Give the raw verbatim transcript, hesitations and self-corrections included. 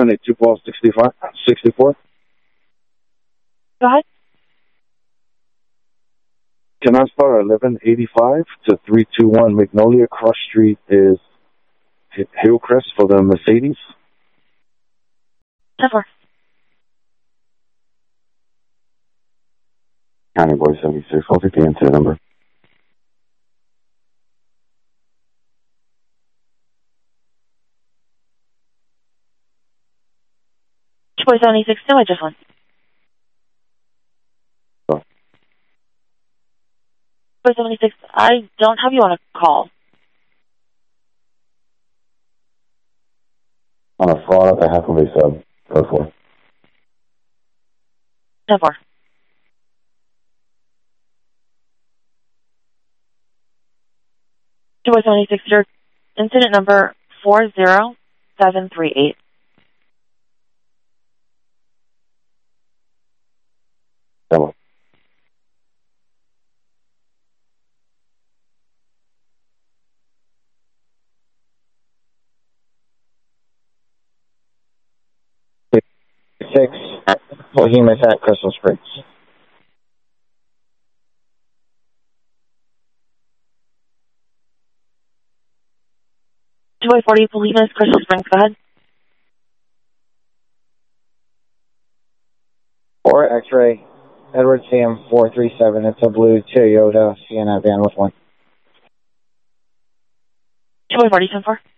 seven eight two twelve sixty-five, sixty-four. Go ahead. Can I start eleven eighty-five to three two one Magnolia Cross Street is Hillcrest for the Mercedes? ten four. County Boy seventy-six, I'll take the incident number. Boy seventy-six, no, I just won. Oh. Boy seventy-six, I don't have you on a call. On a fraud at the half of a sub. Go for it. ten four. Boy seventy-six, your incident number four zero seven three eight. Come on. Six, Bohemus at Crystal Springs. Joy forty, Bohemus, Crystal Springs, go ahead. Or X-ray, Edward C M four three seven. It's a blue Toyota Sienna van with one. Joy forty, ten four.